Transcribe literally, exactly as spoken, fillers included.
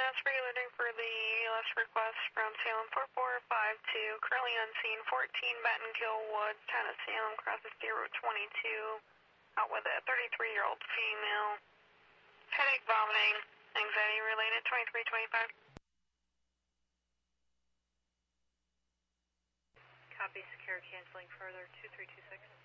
last regular for the last request from Salem four four five two, currently unseen, fourteen Benton Kill Woods, town of Salem, crosses zero twenty-two, out with a thirty-three-year-old female. Headache, vomiting, anxiety related, twenty-three twenty-five. Copy, secure, canceling further, two three two six.